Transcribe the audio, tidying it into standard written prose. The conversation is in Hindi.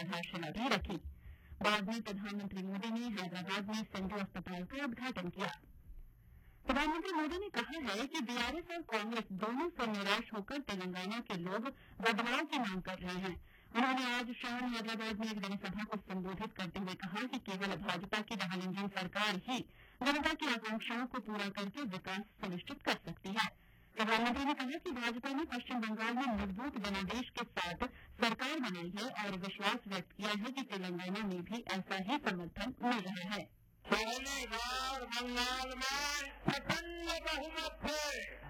आधारशिला भी रखी। बाद में प्रधानमंत्री मोदी ने हैदराबाद में सिंधु अस्पताल का उद्घाटन किया। प्रधानमंत्री मोदी ने कहा है कि बीआरएस और कांग्रेस दोनों से निराश होकर तेलंगाना के लोग बदलाव की मांग कर रहे हैं। उन्होंने आज शाम हैदराबाद में एक जनसभा को संबोधित करते हुए कहा कि केवल भाजपा की डबल इंजन सरकार ही जनता की आकांक्षाओं को पूरा करके विकास सुनिश्चित कर सकती है। प्रधानमंत्री ने कहा कि भाजपा ने पश्चिम बंगाल में मजबूत जनादेश के साथ सरकार बनाई है और विश्वास व्यक्त किया है कि तेलंगाना में भी ऐसा ही समर्थन मिल रहा है। पहली बार बंगाल में प्रचंड बहुमत थे।